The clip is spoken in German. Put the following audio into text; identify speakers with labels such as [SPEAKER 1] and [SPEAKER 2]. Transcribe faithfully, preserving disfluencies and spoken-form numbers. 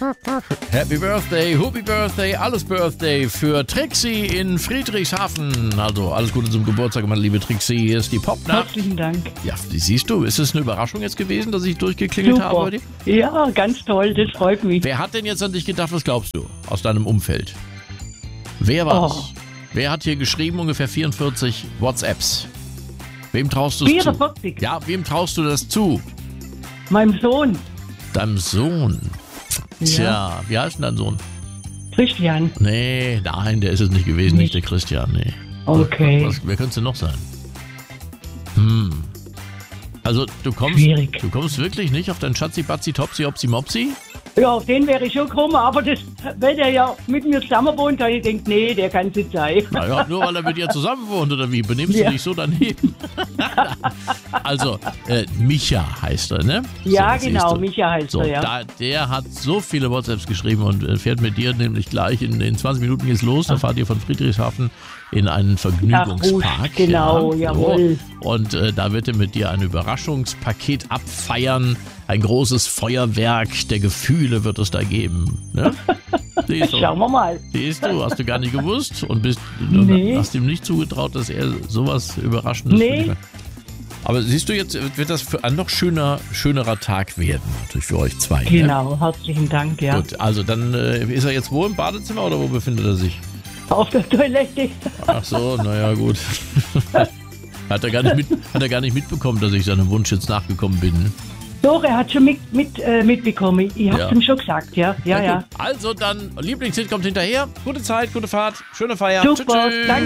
[SPEAKER 1] Happy Birthday, Happy Birthday, alles Birthday für Trixie in Friedrichshafen. Also alles Gute zum Geburtstag, meine liebe Trixie. Hier ist die Popnacht.
[SPEAKER 2] Herzlichen Dank.
[SPEAKER 1] Ja, siehst du, ist es eine Überraschung jetzt gewesen, dass ich durchgeklingelt
[SPEAKER 2] Super.
[SPEAKER 1] habe heute?
[SPEAKER 2] Ja, ganz toll, das freut mich.
[SPEAKER 1] Wer hat denn jetzt an dich gedacht, was glaubst du, aus deinem Umfeld? Wer war's?
[SPEAKER 2] Oh.
[SPEAKER 1] Wer hat hier geschrieben, ungefähr vierundvierzig WhatsApps? Wem traust du es zu?
[SPEAKER 2] vierundvierzig?
[SPEAKER 1] Ja, wem traust du das zu?
[SPEAKER 2] Meinem Sohn,
[SPEAKER 1] Deinem Sohn.
[SPEAKER 2] Ja.
[SPEAKER 1] Tja, wie heißt denn dein Sohn?
[SPEAKER 2] Christian.
[SPEAKER 1] Nee, nein, der ist es nicht gewesen, nicht,
[SPEAKER 2] Nicht?
[SPEAKER 1] der Christian, nee.
[SPEAKER 2] Okay.
[SPEAKER 1] Was, wer könnte es denn noch sein? Hm. Also, du kommst,
[SPEAKER 2] Schwierig.
[SPEAKER 1] du kommst wirklich nicht auf deinen Schatzi, Batzi, Topsi, Opsi, Mopsi?
[SPEAKER 2] Ja, auf den wäre ich schon gekommen, aber das, weil der ja mit mir zusammen wohnt, da ich denke, nee, der kann es nicht sein.
[SPEAKER 1] Naja, nur weil er mit dir zusammen wohnt, oder wie? Benimmst
[SPEAKER 2] Ja.
[SPEAKER 1] du dich so daneben? Also, äh, Micha heißt er, ne?
[SPEAKER 2] Ja,
[SPEAKER 1] So,
[SPEAKER 2] genau,
[SPEAKER 1] siehst du.
[SPEAKER 2] Micha heißt
[SPEAKER 1] So,
[SPEAKER 2] er, ja.
[SPEAKER 1] da, der hat so viele WhatsApps geschrieben und äh, fährt mit dir nämlich gleich, in, in zwanzig Minuten geht's los, da fahrt ihr von Friedrichshafen in einen Vergnügungspark.
[SPEAKER 2] Ach, gut, genau,
[SPEAKER 1] ja,
[SPEAKER 2] jawohl.
[SPEAKER 1] So. Und äh, da wird er mit dir ein Überraschungspaket abfeiern, ein großes Feuerwerk der Gefühle wird es da geben. Ne? Siehst du?
[SPEAKER 2] Schauen wir mal.
[SPEAKER 1] Siehst du, hast du gar nicht gewusst und bist,
[SPEAKER 2] Nee.
[SPEAKER 1] hast ihm nicht zugetraut, dass er sowas Überraschendes für
[SPEAKER 2] Nee.
[SPEAKER 1] dich macht. Aber siehst du, jetzt wird das für ein noch schöner, schönerer Tag werden, natürlich für euch zwei. Ne?
[SPEAKER 2] Genau, herzlichen Dank, ja.
[SPEAKER 1] Gut, also dann äh, ist er jetzt wo im Badezimmer oder wo befindet er sich?
[SPEAKER 2] Auf der Toilette.
[SPEAKER 1] Ach so, naja, gut. Hat er, gar nicht mit, hat er gar nicht mitbekommen, dass ich seinem Wunsch jetzt nachgekommen bin.
[SPEAKER 2] Doch, er hat schon mit, mit, äh, mitbekommen. Ich hab's
[SPEAKER 1] Ja.
[SPEAKER 2] ihm schon gesagt, ja. Ja,
[SPEAKER 1] Na
[SPEAKER 2] ja.
[SPEAKER 1] gut. Also dann, Lieblingshit kommt hinterher. Gute Zeit, gute Fahrt, schöne Feier.
[SPEAKER 2] Super,
[SPEAKER 1] Tschüss, tschüss.
[SPEAKER 2] danke.